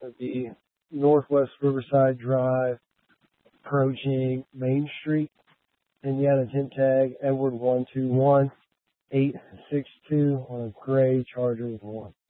It'd be Northwest Riverside Drive, approaching Main Street, Indiana. Tint tag Edward 121862 on a gray Charger with 1.